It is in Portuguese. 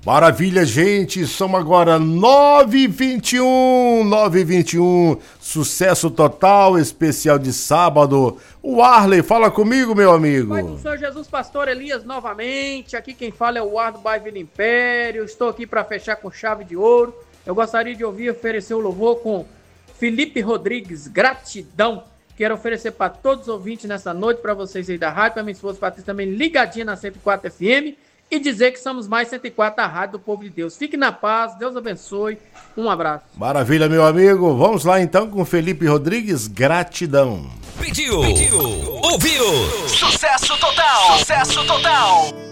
Maravilha, gente, são agora 9h21, sucesso total, especial de sábado. O Arley, fala comigo, meu amigo. Pai do Senhor Jesus, Pastor Elias, novamente, aqui quem fala é o Ardo Bairro Vila Império, estou aqui para fechar com chave de ouro. Eu gostaria de oferecer o louvor com Felipe Rodrigues, Gratidão. Quero oferecer para todos os ouvintes nessa noite, para vocês aí da rádio, para minha esposa Patrícia também ligadinha na 104 FM e dizer que somos mais 104 a rádio do povo de Deus. Fique na paz, Deus abençoe, um abraço. Maravilha, meu amigo. Vamos lá então com Felipe Rodrigues, Gratidão. Pediu, ouviu, sucesso total, sucesso total.